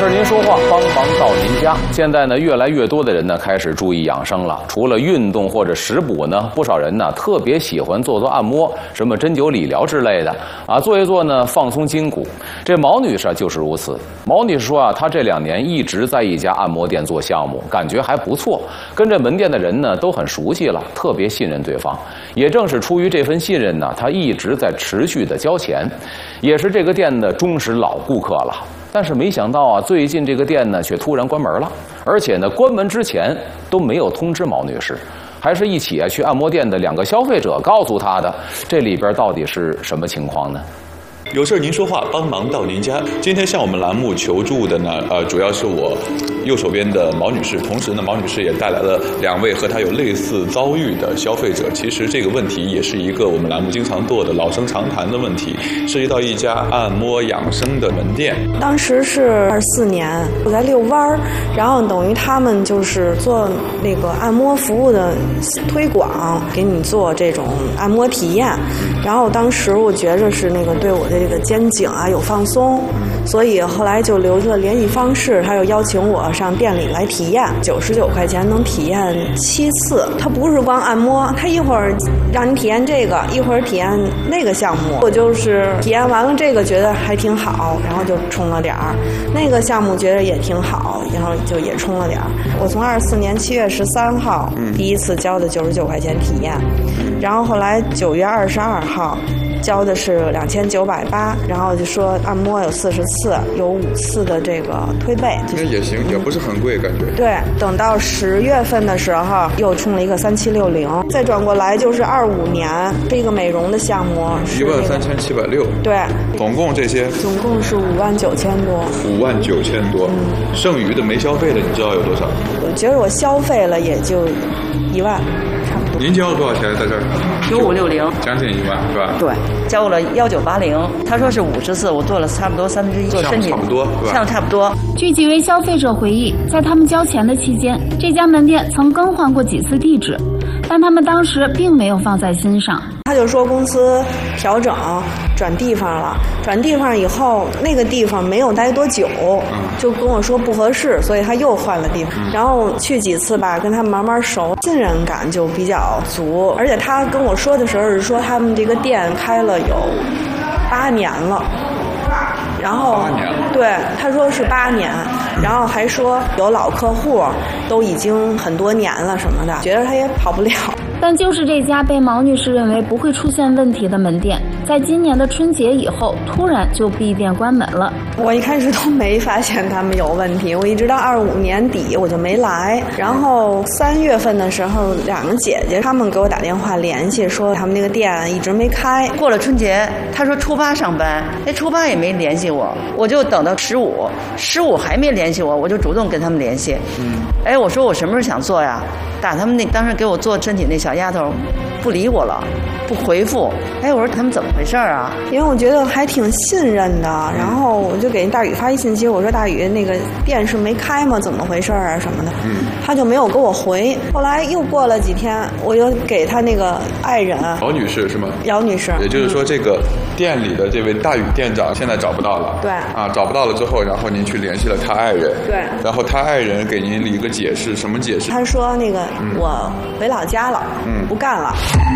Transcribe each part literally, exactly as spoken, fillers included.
事您说话，帮忙到您家。现在呢，越来越多的人呢开始注意养生了。除了运动或者食补呢，不少人呢特别喜欢做做按摩，什么针灸理疗之类的啊，做一做呢放松筋骨。这毛女士就是如此。毛女士说啊，她这两年一直在一家按摩店做项目，感觉还不错，跟这门店的人呢都很熟悉了，特别信任对方。也正是出于这份信任呢，她一直在持续的交钱，也是这个店的忠实老顾客了。但是没想到啊，最近这个店呢却突然关门了，而且呢，关门之前都没有通知毛女士，还是一起啊去按摩店的两个消费者告诉她的。这里边到底是什么情况呢？ 有事您说话，帮忙到您家。今天向我们栏目求助的呢，呃，主要是我右手边的毛女士，同时呢，毛女士也带来了两位和她有类似遭遇的消费者。其实这个问题也是一个我们栏目经常做的老生常谈的问题，涉及到一家按摩养生的门店。 当时是二四年，我在遛弯儿，然后等于他们就是做那个按摩服务的推广，给你做这种按摩体验。然后当时我觉着是那个对我的这个肩颈啊有放松，所以后来就留了联系方式，他又邀请我上店里来体验，九十九块钱能体验七次。他不是光按摩，他一会儿让你体验这个，一会儿体验那个项目。我就是体验完了这个觉得还挺好，然后就充了点儿，那个项目觉得也挺好，然后就也充了点儿。我从二四年七月十三号第一次交的九十九块钱体验，然后后来九月二十二号交的是两千九百八，然后就说按摩有四十次，有五次的这个推背， 那也行，也不是很贵，感觉。 对，等到十月份的时候又充了一个三七六零，再转过来就是二五年这个美容的项目一万三千七百六， 对， 总共这些总共是五万九千多， 五万九千多，嗯，剩余的没消费的你知道有多少？ 我觉得我消费了也就一万。 您交了多少钱在这儿？ 九五六零， 将近一万是吧？ 对，交了幺九八零。他说是五十次，我做了差不多三分之一，做身体差不多是吧？ 像差不多。 据几位消费者回忆，在他们交钱的期间，这家门店曾更换过几次地址，但他们当时并没有放在心上。 他就说公司调整转地方了，转地方以后那个地方没有待多久，就跟我说不合适，所以他又换了地方。然后去几次吧，跟他们慢慢熟，信任感就比较足。而且他跟我说的时候是说他们这个店开了有八年了。然后对他说是八年，然后还说有老客户都已经很多年了什么的，觉得他也跑不了。 但就是这家被毛女士认为不会出现问题的门店，在今年的春节以后突然就闭店关门了。 我一开始都没发现他们有问题，我一直到二五年底我就没来。然后三月份的时候，两个姐姐他们给我打电话联系，说他们那个店一直没开。 过了春节，他说初八上班，那初八也没联系我，我就等到十五，十五还没联系我，我就主动跟他们联系。嗯，哎，我说我什么时候想做呀？打他们那当时给我做身体那小丫头不理我了，不回复。哎，我说他们怎么回事啊？ 因为我觉得还挺信任的，然后我就给大宇发一信息，我说大宇那个店是没开吗？怎么回事啊什么的，嗯，他就没有给我回。后来又过了几天，我就给他那个爱人姚女士是吗？ 姚女士， 也就是说这个店里的这位大宇店长现在找不到了。 对啊，找不到了之后，然后您去联系了他爱人。 对， 然后他爱人给您一个解释，什么解释？ 他说那个、嗯、我回老家了，嗯，不干了。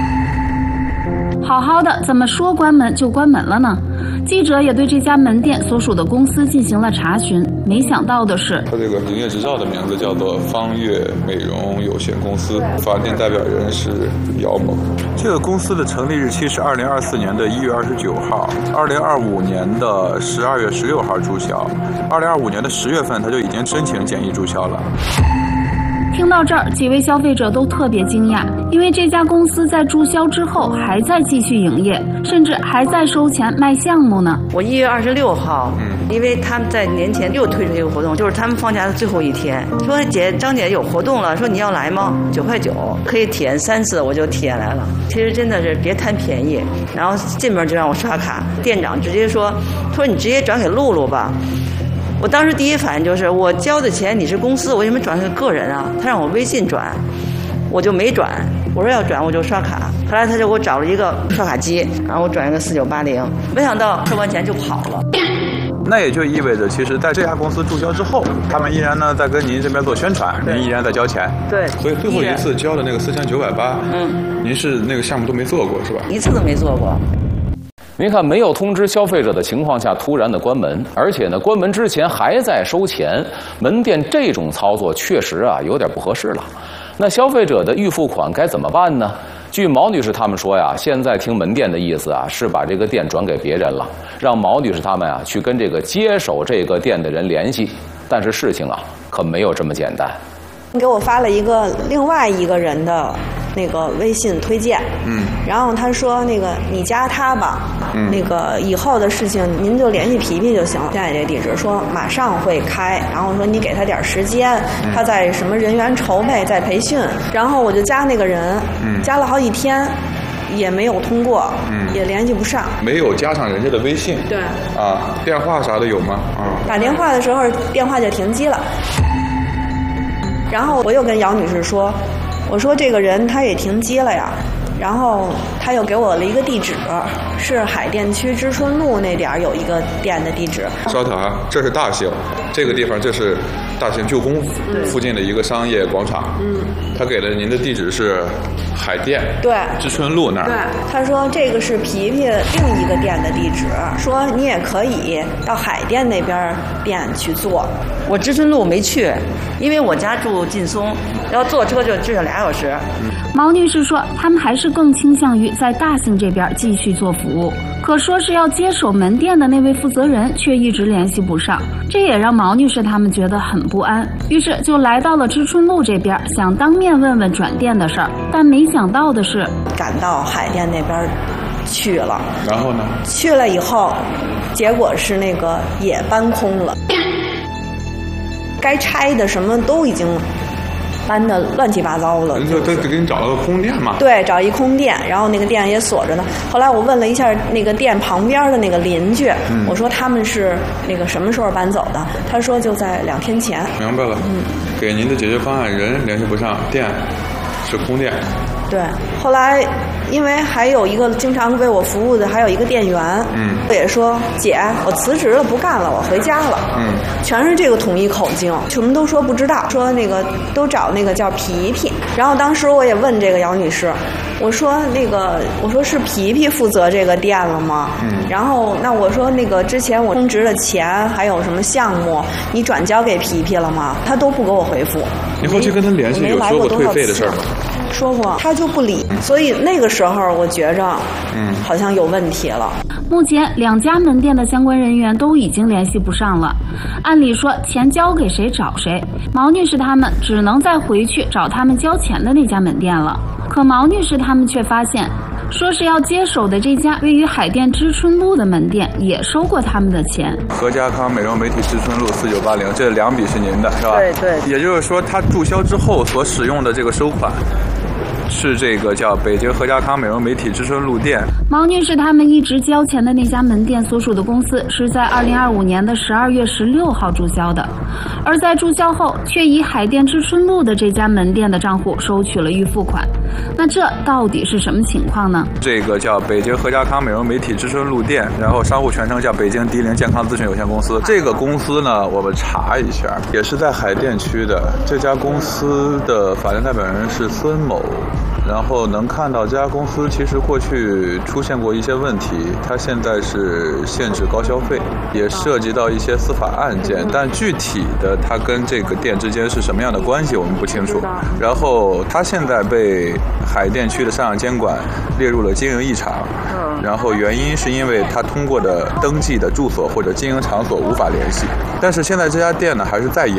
好好的，怎么说关门就关门了呢？记者也对这家门店所属的公司进行了查询，没想到的是， 他这个营业执照的名字叫做方悦美容有限公司，法定代表人是姚某。这个公司的成立日期是二零二四年的一月二十九号，二零二五年的十二月十六号注销，二零二五年的十月份他就已经申请简易注销了。 听到这儿，几位消费者都特别惊讶，因为这家公司在注销之后还在继续营业，甚至还在收钱卖项目呢。 我一月二十六号，嗯，因为他们在年前又推出一个活动，就是他们放假的最后一天，说姐张姐有活动了，说你要来吗？九块九可以体验三次，我就体验来了。其实真的是别贪便宜，然后进门就让我刷卡，店长直接说，说你直接转给露露吧。我当时第一反应就是我交的钱你是公司，我为什么转给个人啊？他让我微信转，我就没转。我说要转我就刷卡，后来他就给我找了一个刷卡机，然后我转一个四九八零，没想到收完钱就跑了。 那也就意味着，其实在这家公司注销之后，他们依然呢在跟您这边做宣传，您依然在交钱。 对， 所以最后一次交的那个四千九百八，嗯，您是那个项目都没做过是吧？ 一次都没做过。 您看，没有通知消费者的情况下突然的关门，而且呢，关门之前还在收钱，门店这种操作确实啊有点不合适了。那消费者的预付款该怎么办呢？据毛女士他们说呀，现在听门店的意思啊，是把这个店转给别人了，让毛女士他们啊去跟这个接手这个店的人联系。但是事情啊可没有这么简单。 给我发了一个另外一个人的那个微信推荐，嗯，然后他说那个你加他吧，嗯，那个以后的事情您就联系皮皮就行。现在这地址说马上会开，然后说你给他点时间，嗯、他在什么人员筹备，在培训，然后我就加那个人，嗯，加了好几天。也没有通过，嗯，也联系不上， 没有加上人家的微信， 对， 啊，电话啥的有吗？啊， 打电话的时候电话就停机了。然后我又跟姚女士说，我说这个人他也停机了呀，然后他又给我了一个地址，是海淀区知春路那点儿有一个店的地址。 稍等啊，这是大兴，这个地方这是大兴旧宫附近的一个商业广场。嗯，他给了您的地址是海淀对知春路那儿。 对，他说这个是皮皮另一个店的地址，说你也可以到海淀那边店去做。 我知春路没去，因为我家住劲松，要坐车就至少俩小时。 毛女士说，他们还是更倾向于在大兴这边继续做服务，可说是要接手门店的那位负责人却一直联系不上，这也让毛女士他们觉得很不安，于是就来到了知春路这边，想当面问问转店的事儿，但没想到的是， 赶到海淀那边去了， 然后呢？ 去了以后，结果是那个也搬空了，该拆的什么都已经搬的乱七八糟了。 就他给你找了个空店嘛？ 对，找一空店，然后那个店也锁着呢。后来我问了一下那个店旁边的那个邻居，嗯、我说他们是那个什么时候搬走的？他说就在两天前。 明白了。嗯，给您的解决方案，人联系不上，店是空店。 对，后来因为还有一个经常为我服务的，还有一个店员，嗯，也说姐，我辞职了，不干了，我回家了，嗯，全是这个统一口径，什么都说不知道，说那个都找那个叫皮皮，然后当时我也问这个姚女士，我说那个我说是皮皮负责这个店了吗？嗯，然后那我说那个之前我充值的钱还有什么项目，你转交给皮皮了吗？他都不给我回复。 你后期跟他联系有说过退费的事儿吗？ 说过，他就不理，所以那个时候我觉着，嗯，好像有问题了。 目前两家门店的相关人员都已经联系不上了，按理说钱交给谁找谁，毛女士他们只能再回去找他们交钱的那家门店了。可毛女士他们却发现，说是要接手的这家位于海淀知春路的门店也收过他们的钱。 何家康美容媒体知春路四九八零，这两笔是您的，是吧？ 对对。 也就是说，他注销之后所使用的这个收款，是这个叫北京何家康美容媒体知春路店。 毛女士他们一直交钱的那家门店所属的公司是在二零二五年的十二月十六号注销的，而在注销后却以海淀知春路的这家门店的账户收取了预付款。那这到底是什么情况呢？ 这个叫北京何家康美容媒体知春路店，然后商户全称叫北京迪林健康咨询有限公司。这个公司呢，我们查一下，也是在海淀区的。这家公司的法定代表人是孙某。然后能看到这家公司其实过去出现过一些问题，它现在是限制高消费，也涉及到一些司法案件，但具体的它跟这个店之间是什么样的关系我们不清楚。然后它现在被海淀区的商场监管列入了经营异常，然后原因是因为它通过的登记的住所或者经营场所无法联系，但是现在这家店呢还是在营